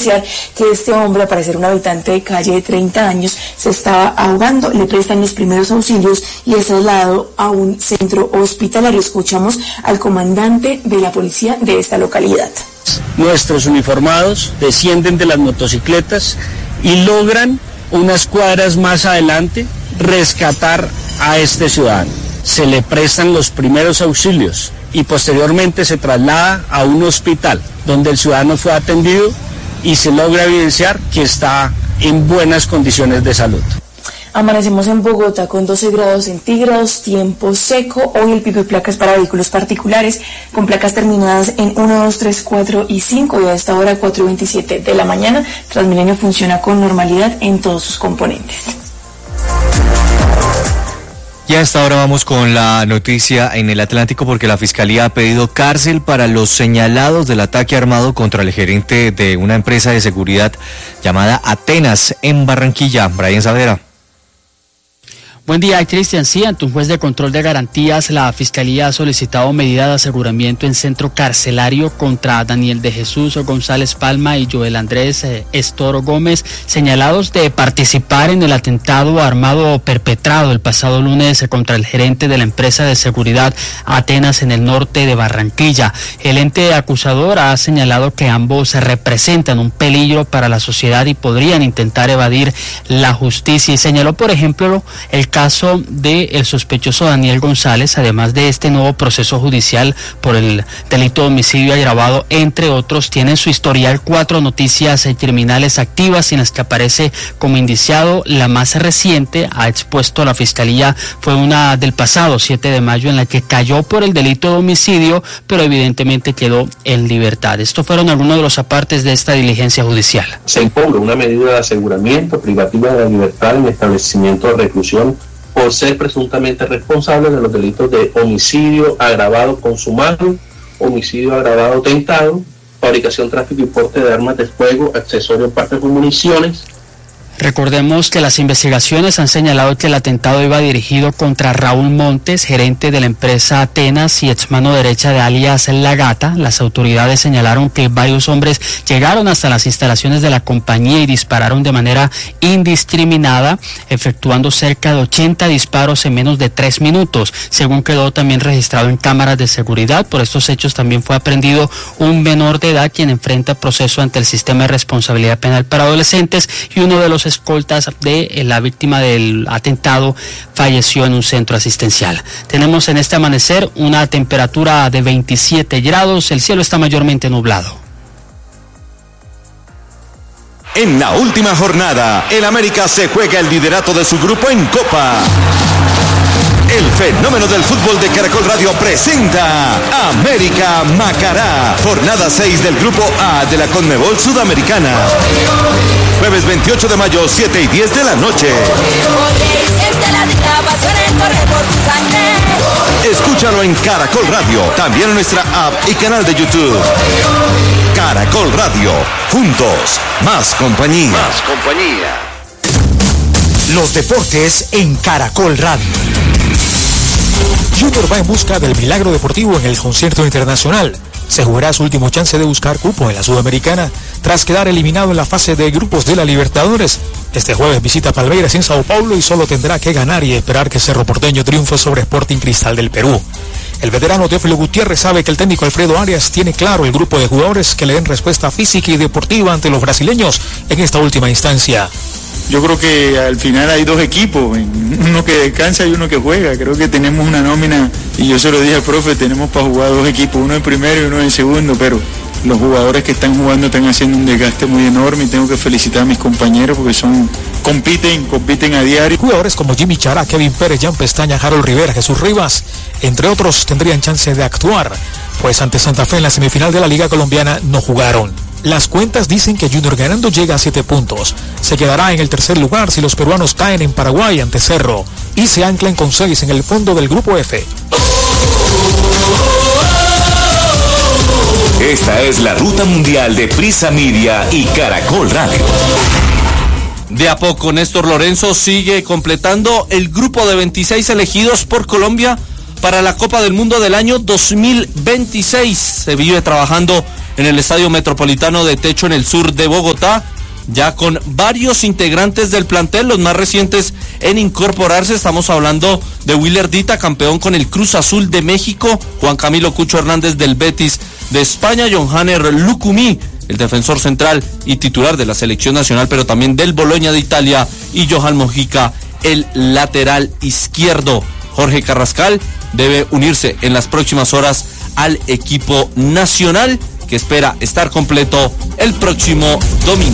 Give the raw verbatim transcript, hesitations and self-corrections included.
evidenciar que este hombre, a parecer un habitante de calle de treinta años, se estaba ahogando. Le prestan los primeros auxilios y es trasladado a un centro hospitalario. Escuchamos al comandante de la policía de esta localidad. Nuestros uniformados descienden de las motocicletas y logran unas cuadras más adelante rescatar a este ciudadano. Se le prestan los primeros auxilios y posteriormente se traslada a un hospital donde el ciudadano fue atendido y se logra evidenciar que está en buenas condiciones de salud. Amanecemos en Bogotá con doce grados centígrados, tiempo seco. Hoy el pico y placas para vehículos particulares con placas terminadas en uno, dos, tres, cuatro y cinco, y a esta hora cuatro y veintisiete de la mañana. Transmilenio funciona con normalidad en todos sus componentes. Y a esta hora vamos con la noticia en el Atlántico, porque la Fiscalía ha pedido cárcel para los señalados del ataque armado contra el gerente de una empresa de seguridad llamada Atenas en Barranquilla. Brian Saavedra. Buen día, Cristian. Sí, ante un juez de control de garantías, la Fiscalía ha solicitado medida de aseguramiento en centro carcelario contra Daniel de Jesús González Palma y Joel Andrés eh, Estoro Gómez, señalados de participar en el atentado armado perpetrado el pasado lunes contra el gerente de la empresa de seguridad Atenas en el norte de Barranquilla. El ente acusador ha señalado que ambos representan un peligro para la sociedad y podrían intentar evadir la justicia, y señaló, por ejemplo, el caso del sospechoso Daniel González, además de este nuevo proceso judicial por el delito de homicidio agravado, entre otros. Tiene en su historial cuatro noticias criminales activas en las que aparece como indiciado. La más reciente, ha expuesto la Fiscalía, fue una del pasado siete de mayo en la que cayó por el delito de homicidio, pero evidentemente quedó en libertad. Estos fueron algunos de los apartes de esta diligencia judicial. Se impone una medida de aseguramiento privativa de la libertad en establecimiento de reclusión por ser presuntamente responsable de los delitos de homicidio agravado consumado, homicidio agravado tentado, fabricación, tráfico y porte de armas de fuego, accesorios, partes o municiones. Recordemos que las investigaciones han señalado que el atentado iba dirigido contra Raúl Montes, gerente de la empresa Atenas y ex mano derecha de alias La Gata. Las autoridades señalaron que varios hombres llegaron hasta las instalaciones de la compañía y dispararon de manera indiscriminada, efectuando cerca de ochenta disparos en menos de tres minutos, según quedó también registrado en cámaras de seguridad. Por estos hechos también fue aprendido un menor de edad, quien enfrenta proceso ante el sistema de responsabilidad penal para adolescentes, y uno de los escoltas de la víctima del atentado falleció en un centro asistencial. Tenemos en este amanecer una temperatura de veintisiete grados, el cielo está mayormente nublado. En la última jornada, el América se juega el liderato de su grupo en Copa. El fenómeno del fútbol de Caracol Radio presenta América Macará, jornada seis del grupo A de la Conmebol Sudamericana. Jueves veintiocho de mayo, siete y diez de la noche. Escúchalo en Caracol Radio, también en nuestra app y canal de YouTube. Caracol Radio, juntos, más compañía. Más compañía. Los deportes en Caracol Radio. Junior va en busca del milagro deportivo en el concierto internacional. Se jugará su último chance de buscar cupo en la Sudamericana tras quedar eliminado en la fase de grupos de la Libertadores. Este jueves visita Palmeiras en Sao Paulo y solo tendrá que ganar y esperar que Cerro Porteño triunfe sobre Sporting Cristal del Perú. El veterano Teófilo Gutiérrez sabe que el técnico Alfredo Arias tiene claro el grupo de jugadores que le den respuesta física y deportiva ante los brasileños en esta última instancia. Yo creo que al final hay dos equipos, uno que descansa y uno que juega. Creo que tenemos una nómina, y yo se lo dije al profe, tenemos para jugar dos equipos, uno en primero y uno en segundo, pero los jugadores que están jugando están haciendo un desgaste muy enorme y tengo que felicitar a mis compañeros porque son compiten, compiten a diario. Jugadores como Jimmy Chará, Kevin Pérez, Jan Pestaña, Harold Rivera, Jesús Rivas, entre otros, tendrían chance de actuar, pues ante Santa Fe en la semifinal de la Liga Colombiana no jugaron. Las cuentas dicen que Junior ganando llega a siete puntos. Se quedará en el tercer lugar si los peruanos caen en Paraguay ante Cerro y se anclan con seis en el fondo del grupo F. Esta es la ruta mundial de Prisa Media y Caracol Radio. De a poco, Néstor Lorenzo sigue completando el grupo de veintiséis elegidos por Colombia para la Copa del Mundo del año dos mil veintiséis. Se vive trabajando en el Estadio Metropolitano de Techo en el sur de Bogotá, ya con varios integrantes del plantel, los más recientes en incorporarse. Estamos hablando de Willer Dita, campeón con el Cruz Azul de México, Juan Camilo Cucho Hernández del Betis de España, John Hanner Lucumí, el defensor central y titular de la selección nacional, pero también del Bologna de Italia, y Johan Mojica, el lateral izquierdo. Jorge Carrascal debe unirse en las próximas horas al equipo nacional, que espera estar completo el próximo domingo.